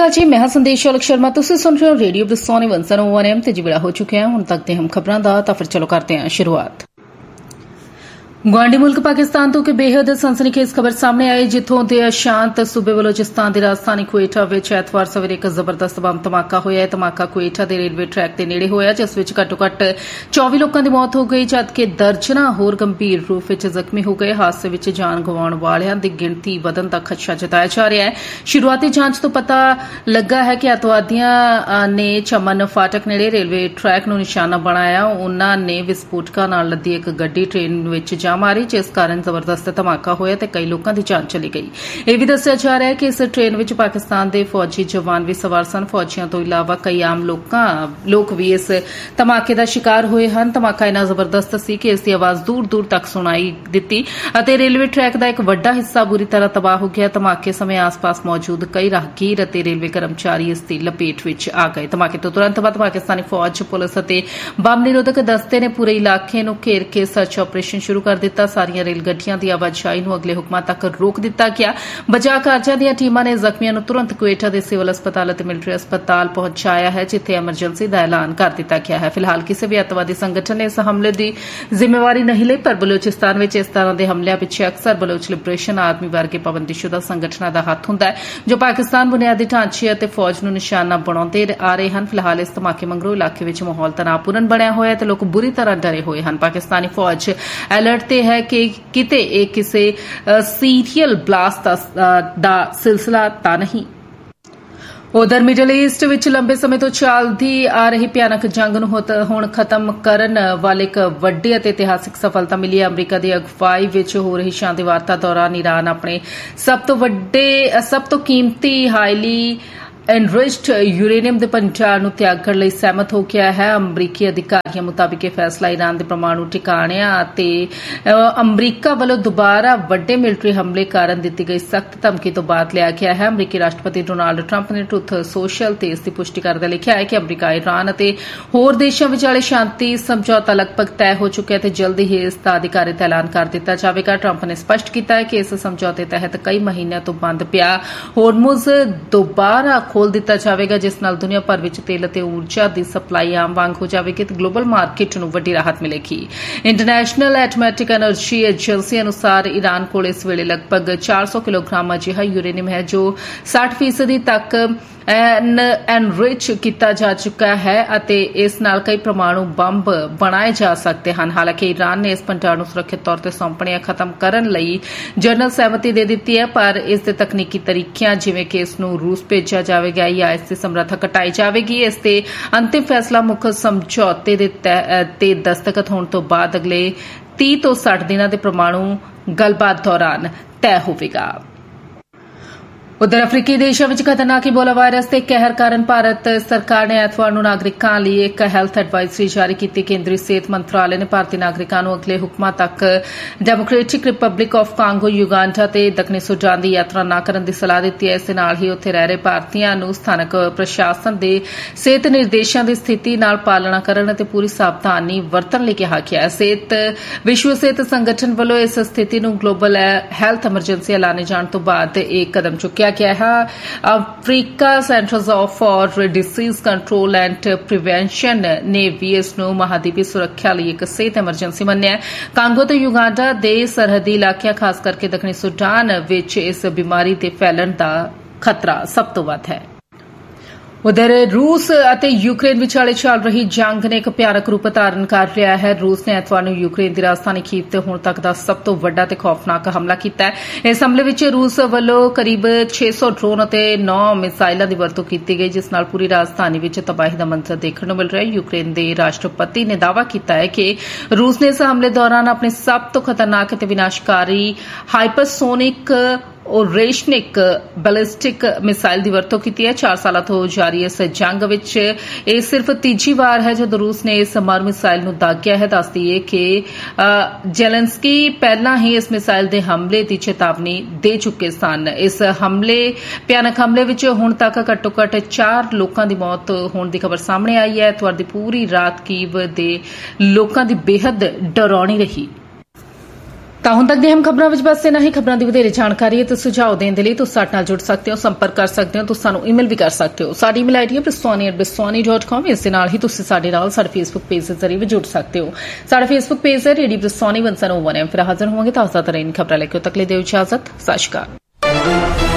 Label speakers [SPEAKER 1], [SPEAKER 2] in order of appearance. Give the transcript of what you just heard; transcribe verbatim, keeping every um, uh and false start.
[SPEAKER 1] श्रीकाल जी, मैं संदेश औलख शर्मा। तुसीं सुन रहे हो radio ब्रिस्टॉन one zero one M ते जी वेला हो चुके हैं हुण तक दे हम खबरां दा। तां फिर चलो करते हैं शुरुआत। गुआंढी मुल्क पाकिस्तान तो एक बेहद सनसनीखेज खबर सामने आई, जिथों के अशांत सूबे बलोचिस्तान की राजधानी कुवेटा में एतवार सवेरे एक जबरदस्त बम धमाका होया। धमाका कुवेटा के रेलवे ट्रैक के नेड़े होया, जिस विच घट्टो घट्ट चौबी लोगों की मौत हो गई, जबकि दर्जना होर गंभीर रूप में जख्मी हो गए। हादसे में जान गवाउण वालियां की गिणती वधन का खदशा जताया जा रहा है। शुरुआती जांच तो पता लगा है कि अतवादियों ने चमन फाटक नेड़े रेलवे ट्रैक नूं निशाना बनाया। उन्होंने विस्फोटकां नाल लदी एक गड्डी ट्रेन विच जा मारी, जिस कारण जबरदस्त धमाका होया ते कई लोगों की जान चली गई। यह भी दस्सिया जा रहा है कि इस ट्रेन विच पाकिस्तान के फौजी जवान भी सवार सन। फौजियों तो इलावा कई आम लोग भी इस धमाके का शिकार हुए हैं। धमाका इन्ना जबरदस्त सी कि इसकी आवाज दूर दूर तक सुनाई दिती अते रेलवे ट्रैक का एक वड्डा हिस्सा बुरी तरह तबाह हो गया। धमाके समय आस पास मौजूद कई राहगीर अते रेलवे कर्मचारी इसकी लपेट विच आ गए। धमाके तो तुरंत बाद पाकिस्तानी फौज, पुलिस अते बम निरोधक दस्ते ने पूरे इलाके नूं घेर के सर्च ऑपरेशन शुरू कर दिता। सारियां रेल गड्डियां की आवाजाही नूं अगले हुक्मां तक रोक दिता गया। बचाव कार्यां दीआं टीमां ने जख्मियां नूं तुरंत कुवेटा के सिविल अस्पताल अते मिलिटरी अस्पताल पहुंचाया है, जिथे एमरजेंसी का ऐलान कर दिता गया है। फिलहाल किसी भी अतवादी संगठन ने इस हमले की जिम्मेवारी नहीं ली, पर बलोचिस्तान में इस तरह के हमलों पिछे अक्सर बलोच लिबरेशन आर्मी वर्गे पाबंदीशुदा संगठनों का हथ हुंदा है, जो पाकिस्तान बुनियादी ढांचे अते फौज नूं निशाना बनाउंदे आ रहे हैं। फिलहाल इस धमाके मगरों इलाके में माहौल तनावपूर्ण बनिया होया है ते लोग बुरी तरह डरे हुए हैं। पाकिस्तानी फौज अलर्ट ते है कि किते एक किसी सीरियल ब्लास्ट दा सिलसिला ता नहीं। उधर मिडल ईस्ट विच लंबे समय तो चलदी आ रही भयानक जंग नूं हुण खत्म करन वाले एक वड्डी अते इतिहासिक सफलता मिली है। अमरीका की अगवाई विच हो रही शांति वार्ता दौरान ईरान अपने सब तो वड्डे सब तो कीमती हाईली एनरिच्ड यूरेनियम के भंडार नूं त्यागण लई सहमत हो गया है। अमरीकी अधिकारियों मुताबिक यह फैसला ईरान के परमाणु ठिकाणिਆਂ ਅਤੇ अमरीका वालों दोबारा वड्डे मिलिट्री हमले कारण दी गई सख्त धमकी तो बाद लिया गया है। अमरीकी राष्ट्रपति डोनाल्ड ट्रंप ने ट्रुथ सोशल ते इसकी पुष्टि करदे लिखिआ है कि अमरीका, ईरान ਅਤੇ होर देशों विचाले शांति समझौता लगभग तय हो चुका है ते जल्दी ही इसका अधिकारित ऐलान कर दिता जाएगा। ट्रंप ने स्पष्ट किया है कि इस समझौते तहत कई महीनों तो बंद पिया होर्मुज दोबारा खोल दिता जाएगा, जिस नाल दुनिया भर विच तेल ते ऊर्जा की सप्लाई आम वांग हो जाएगी ते ग्लोबल मार्केट नूं वड्डी राहत मिलेगी। इंटरनेशनल एटॉमिक एनर्जी एजेंसी अनुसार ईरान कोल इस वेले लगभग चार सौ किलोग्राम अजिहा यूरेनियम है, जो साठ फीसदी तक एनरिच किया जा चुका है अते इस नाल कई परमाणु बंब बनाए जा सकते हैं। हालांकि ईरान ने इस भंडार नूं सुरक्षित तौर पर सौंपणियां खत्म करन लई जनरल सहमति दे दी है, पर इस दे तकनीकी तरीकिਆਂ जिवें कि इस नूं रूस भेजा जाएगा या इसकी समर्था घटाई जाएगी। इस ते अंतिम फैसला मुख समझौते ते दस्तखत होने तो बाद अगले तीस तो साठ दिनों के परमाणु गलबात दौरान तय होगा। उधर अफ्रीकी देशों में खतरनाक इबोला वायरस के कहर कारण भारत सरकार ने एतवार नूं नागरिकां लई एक हैल्थ एडवाइजरी जारी की। केंद्रीय सेहत मंत्रालय ने भारतीय नागरिकां नूं अगले हुक्मां तक democratic Republic of Congo, Uganda ते दक्षिणी सूडान की यात्रा न करने की सलाह दी है। इस नाल ही उत्थे रह रहे भारतीयों नूं स्थानक प्रशासन के सेहत निर्देशों की स्थिति नाल पालना करन ते पूरी सावधानी वरतन लई कहा गया है। सेहत विश्व सेहत संगठन वालों इस स्थिति नूं ग्लोबल हैल्थ एमरजेंसी ऐलाने जाने तो बाद एक कदम चुकिया गया है। Africa centres for disease control and prevention ने भी इस नूं महाद्वीपी सुरक्षा लई एक सेहत एमरजेंसी मन्निया। कांगो ते युगांडा दे सरहदी इलाके खास करके दक्षिणी सूडान विच इस बीमारी के फैलण का खतरा सब तो वध है। उधर रूस और यूक्रेन विचाले चल रही जंग ने एक भयानक रूप धारण कर लिया है। रूस ने एतवार नूं यूक्रेन की राजधानी कीव ते हुण तक का सब तो वड्डा ते खौफनाक हमला किया है। इस हमले विच रूस वालों करीब छे सौ ड्रोन और नौ मिसाइलों की वरतों की गई, जिस नाल पूरी राजधानी विच तबाही का मंजर देखने को मिल रहा है। यूक्रेन के राष्ट्रपति ने दावा किया है कि रूस ने इस हमले दौरान अपने सब तो खतरनाक ते विनाशकारी हाइपरसोनिक और रेशनिक बैलिस्टिक मिसाइल की वरतों की है। चार साल तो जारी इस जंग विच यह सिर्फ तीजी बार है जब रूस ने इस मर मिसाइल नूं दागिया है। दस दईए कि जेलेंस्की पहला ही इस मिसाइल के हमले की चेतावनी दे चुके सन। इस हमले भयानक हमले विच हुण तक घट्टो घट्ट चार लोगों की मौत होने की खबर सामने आई है। एतवार की पूरी रात कीव के लोगों की बेहद डरावनी रही। ਤਾਂ ਹੁਣ ਤੱਕ ਦੀਆਂ ਹਮ ਖਬਰਾਂ ਵਿੱਚ ਬਸ ਇਨਾ ਹੀ। ਖਬਰਾਂ ਦੀ ਵਧੇਰੇ ਜਾਣਕਾਰੀ ਅਤੇ ਸੁਝਾਅ ਦੇਣ ਦੇ ਲਈ ਤੁਸੀਂ ਸਾਡੇ ਨਾਲ ਜੁੜ ਸਕਦੇ ਹੋ, ਸੰਪਰਕ ਕਰ ਸਕਦੇ ਹੋ, ਤੁਸੀਂ ਸਾਨੂੰ ਈਮੇਲ ਵੀ ਕਰ ਸਕਦੇ ਹੋ। ਸਾਡੀ ਈਮੇਲ ਆਈਡੀ ਹੈ ਬਿਸਵਾਨੀ ਐਟ ਬਿਸਵਾਨੀ ਡਾਟ ਕਾਮ। ਇਸ ਦੇ ਨਾਲ ਹੀ ਤੁਸੀਂ ਸਾਡੇ ਨਾਲ ਸਾਡੇ ਫੇਸਬੁੱਕ ਪੇਜ ਦੇ ਜ਼ਰੀਏ ਵੀ ਜੁੜ ਸਕਦੇ ਹੋ। ਸਾਡਾ ਫੇਸਬੁੱਕ ਪੇਜ ਹੈ ਰੇਡੀਓ ਬਿਸਵਾਨੀ ਇੱਕ ਸੌ ਇੱਕ ਐਮ। ਫਿਰ ਹਾਜ਼ਰ ਹੋਵਾਂਗੇ ਤਾਂ ਤਾਜ਼ਾ ਤਰੀਨ ਖਬਰਾਂ ਲੈ ਕੇ। ਉਦੋਂ ਤੱਕ ਲਈ ਦਿਓ ਇਜਾਜ਼ਤ। ਸਤਿ ਸ਼੍ਰੀ ਅਕਾਲ।